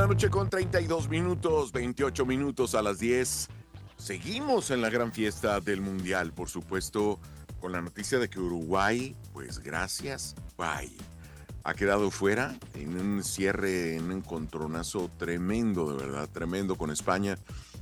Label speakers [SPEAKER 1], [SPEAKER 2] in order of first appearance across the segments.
[SPEAKER 1] la noche con 32 minutos, 28 minutos a las 10. Seguimos en la gran fiesta del Mundial, por supuesto, con la noticia de que Uruguay, pues gracias, bye. Ha quedado fuera en un cierre, en un encontronazo tremendo, de verdad, tremendo con España.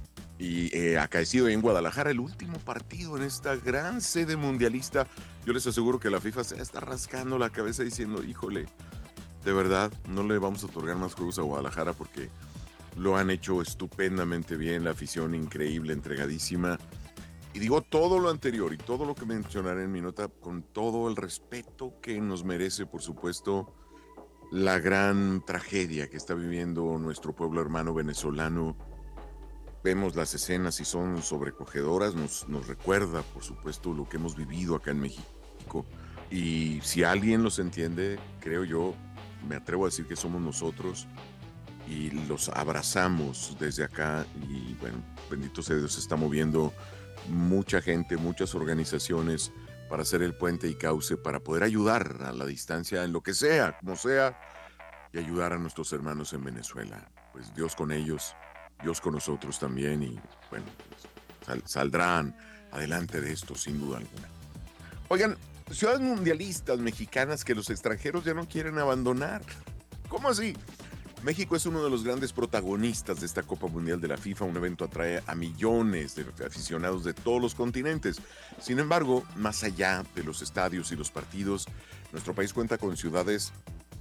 [SPEAKER 1] Y acaecido en Guadalajara el último partido en esta gran sede mundialista. Yo les aseguro que la FIFA se está rascando la cabeza diciendo, híjole, de verdad, no le vamos a otorgar más juegos a Guadalajara porque lo han hecho estupendamente bien, la afición increíble, entregadísima. Y digo todo lo anterior y todo lo que mencionaré en mi nota con todo el respeto que nos merece, por supuesto, la gran tragedia que está viviendo nuestro pueblo hermano venezolano. Vemos las escenas y son sobrecogedoras, nos recuerda, por supuesto, lo que hemos vivido acá en México. Y si alguien los entiende, creo yo, me atrevo a decir que somos nosotros y los abrazamos desde acá. Y bueno, bendito sea Dios, se está moviendo mucha gente, muchas organizaciones para hacer el puente y cauce, para poder ayudar a la distancia en lo que sea, como sea, y ayudar a nuestros hermanos en Venezuela. Pues Dios con ellos, Dios con nosotros también, y bueno, saldrán adelante de esto sin duda alguna. Oigan, ciudades mundialistas mexicanas que los extranjeros ya no quieren abandonar. ¿Cómo así? México es uno de los grandes protagonistas de esta Copa Mundial de la FIFA. Un evento atrae a millones de aficionados de todos los continentes. Sin embargo, más allá de los estadios y los partidos, nuestro país cuenta con ciudades,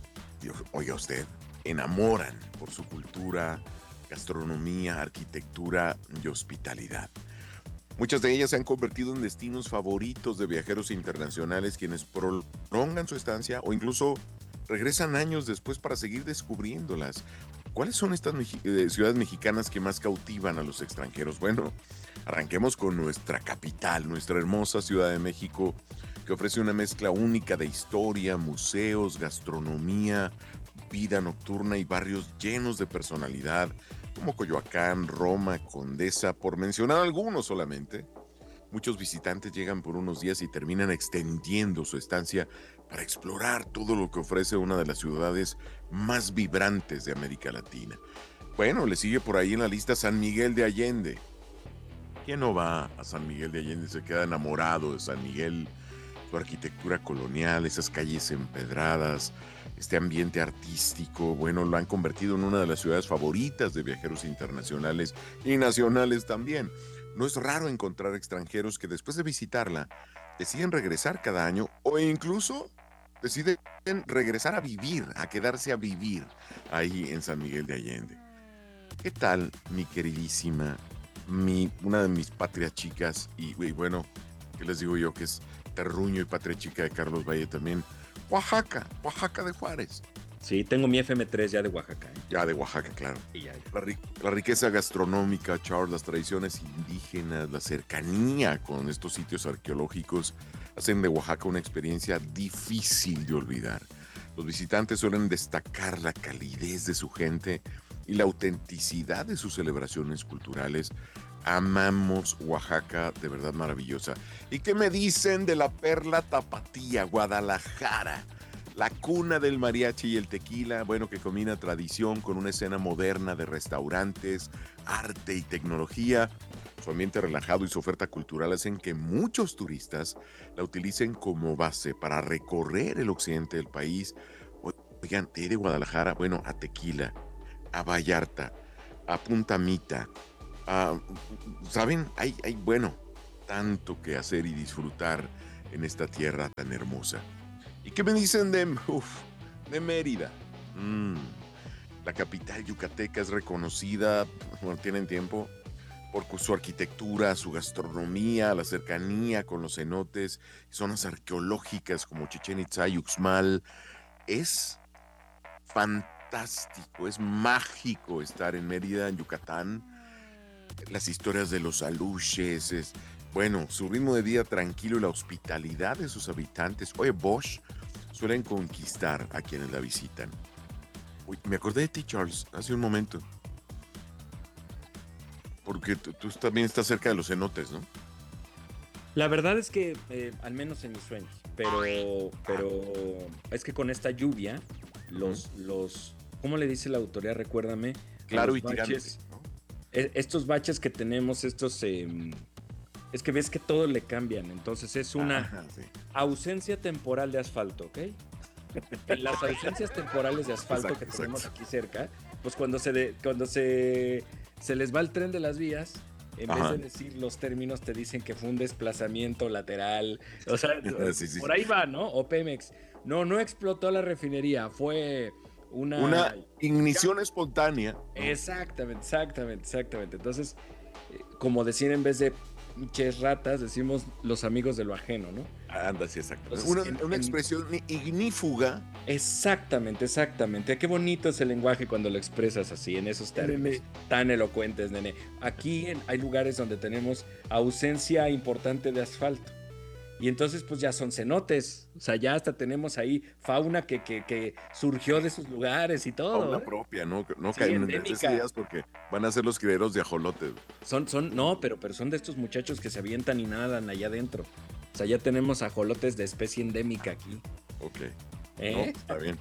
[SPEAKER 1] oiga usted, enamoran por su cultura, gastronomía, arquitectura y hospitalidad. Muchas de ellas se han convertido en destinos favoritos de viajeros internacionales quienes prolongan su estancia o incluso regresan años después para seguir descubriéndolas. ¿Cuáles son estas ciudades mexicanas que más cautivan a los extranjeros? Bueno, arranquemos con nuestra capital, nuestra hermosa Ciudad de México, que ofrece una mezcla única de historia, museos, gastronomía, vida nocturna y barrios llenos de personalidad, como Coyoacán, Roma, Condesa, por mencionar algunos solamente. Muchos visitantes llegan por unos días y terminan extendiendo su estancia para explorar todo lo que ofrece una de las ciudades más vibrantes de América Latina. Bueno, le sigue por ahí en la lista San Miguel de Allende. ¿Quién no va a San Miguel de Allende? Se queda enamorado de San Miguel, su arquitectura colonial, esas calles empedradas, este ambiente artístico. Bueno, lo han convertido en una de las ciudades favoritas de viajeros internacionales y nacionales también. No es raro encontrar extranjeros que después de visitarla deciden regresar cada año o incluso deciden regresar a vivir, a quedarse a vivir ahí en San Miguel de Allende. ¿Qué tal, mi queridísima, una de mis patrias chicas y bueno, ¿qué les digo yo? Que es terruño y patria chica de Carlos Valle también. Oaxaca, Oaxaca de Juárez.
[SPEAKER 2] Sí, tengo mi FM3 ya de Oaxaca, ¿eh?
[SPEAKER 1] Ya de Oaxaca, claro.
[SPEAKER 2] Y ya, ya.
[SPEAKER 1] La riqueza gastronómica, Charles, las tradiciones indígenas, la cercanía con estos sitios arqueológicos hacen de Oaxaca una experiencia difícil de olvidar. Los visitantes suelen destacar la calidez de su gente y la autenticidad de sus celebraciones culturales. Amamos Oaxaca, de verdad maravillosa. ¿Y qué me dicen de la perla tapatía, Guadalajara? La cuna del mariachi y el tequila, bueno, que combina tradición con una escena moderna de restaurantes, arte y tecnología. Su ambiente relajado y su oferta cultural hacen que muchos turistas la utilicen como base para recorrer el occidente del país. Oigan, de Guadalajara, bueno, a Tequila, a Vallarta, a Punta Mita, ¿saben? Bueno, tanto que hacer y disfrutar en esta tierra tan hermosa. ¿Y qué me dicen de Mérida? La capital yucateca es reconocida, bueno, tienen tiempo, por su arquitectura, su gastronomía, la cercanía con los cenotes, zonas arqueológicas como Chichén Itzá y Uxmal. Es fantástico, es mágico estar en Mérida, en Yucatán. Las historias de los aluches, bueno, su ritmo de vida tranquilo y la hospitalidad de sus habitantes. Oye, Bosch suelen conquistar a quienes la visitan. Uy, me acordé de ti, Charles, hace un momento. Porque tú también estás cerca de los cenotes, ¿no?
[SPEAKER 2] La verdad es que, al menos en mis sueños, pero es que con esta lluvia,
[SPEAKER 1] Ujú.
[SPEAKER 2] los ¿cómo le dice la autoridad? Recuérdame.
[SPEAKER 1] Claro
[SPEAKER 2] Los
[SPEAKER 1] y tirante,
[SPEAKER 2] baches,
[SPEAKER 1] ¿no?
[SPEAKER 2] estos baches que tenemos, es que ves que todo le cambian, entonces es una
[SPEAKER 1] Ajá, sí.
[SPEAKER 2] ausencia temporal de asfalto, ¿ok? En las ausencias temporales de asfalto
[SPEAKER 1] Exacto,
[SPEAKER 2] que tenemos
[SPEAKER 1] exacto.
[SPEAKER 2] aquí cerca, pues cuando se les va el tren de las vías, en vez
[SPEAKER 1] Ajá.
[SPEAKER 2] de decir los términos, te dicen que fue un desplazamiento lateral. O sea,
[SPEAKER 1] Sí, sí,
[SPEAKER 2] por
[SPEAKER 1] sí.
[SPEAKER 2] ahí va, ¿no? O Pemex. No explotó la refinería, fue
[SPEAKER 1] Una
[SPEAKER 2] una...
[SPEAKER 1] ignición espontánea, ¿no?
[SPEAKER 2] Exactamente. Entonces, como decir en vez de pinches ratas, decimos los amigos de lo ajeno, ¿no?
[SPEAKER 1] Anda, sí, exacto.
[SPEAKER 2] Entonces,
[SPEAKER 1] Una expresión ignífuga.
[SPEAKER 2] exactamente. Qué bonito es el lenguaje cuando lo expresas así, en esos términos
[SPEAKER 1] Nene.
[SPEAKER 2] tan elocuentes, nene. Aquí hay lugares donde tenemos ausencia importante de asfalto. Y entonces, pues ya son cenotes. O sea, ya hasta tenemos ahí fauna que surgió de esos lugares y todo,
[SPEAKER 1] Fauna
[SPEAKER 2] ¿eh?
[SPEAKER 1] propia, ¿no? No
[SPEAKER 2] Sí,
[SPEAKER 1] caen en
[SPEAKER 2] endémica.
[SPEAKER 1] días porque van a ser los criaderos de ajolotes.
[SPEAKER 2] No, pero son de estos muchachos que se avientan y nadan allá adentro. O sea, ya tenemos ajolotes de especie endémica aquí.
[SPEAKER 1] Ok. No,
[SPEAKER 2] ¿Eh?
[SPEAKER 1] está bien.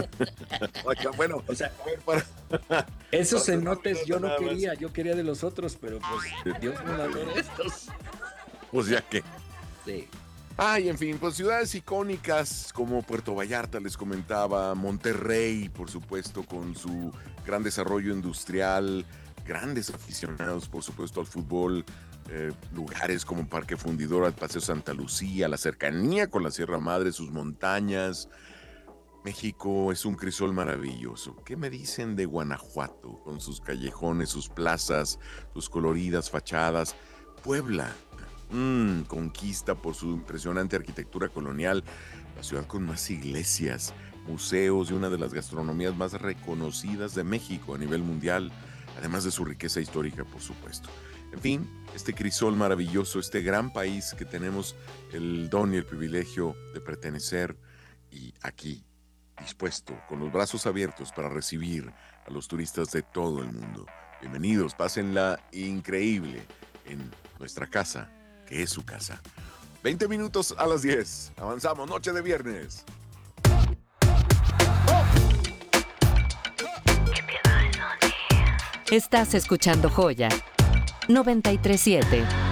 [SPEAKER 1] Oiga, bueno,
[SPEAKER 2] O sea,
[SPEAKER 1] a ver, para
[SPEAKER 2] esos
[SPEAKER 1] cerrar la
[SPEAKER 2] cenotes yo
[SPEAKER 1] nota
[SPEAKER 2] no
[SPEAKER 1] nada más.
[SPEAKER 2] quería, yo quería de los otros, pero pues Dios me mandó de estos.
[SPEAKER 1] Pues ya que.
[SPEAKER 2] Sí.
[SPEAKER 1] Ay, en fin, pues ciudades icónicas como Puerto Vallarta, les comentaba, Monterrey, por supuesto, con su gran desarrollo industrial, grandes aficionados, por supuesto, al fútbol, lugares como Parque Fundidora, el Paseo Santa Lucía, la cercanía con la Sierra Madre, sus montañas. México es un crisol maravilloso. ¿Qué me dicen de Guanajuato, con sus callejones, sus plazas, sus coloridas fachadas? Puebla, conquista por su impresionante arquitectura colonial, la ciudad con más iglesias, museos y una de las gastronomías más reconocidas de México a nivel mundial, además de su riqueza histórica, por supuesto. En fin, este crisol maravilloso, este gran país que tenemos el don y el privilegio de pertenecer, y aquí dispuesto, con los brazos abiertos para recibir a los turistas de todo el mundo. Bienvenidos, pásenla increíble en nuestra casa, que es su casa. 20 minutos a las 10. Avanzamos, noche de viernes.
[SPEAKER 3] Estás escuchando Joya 93.7.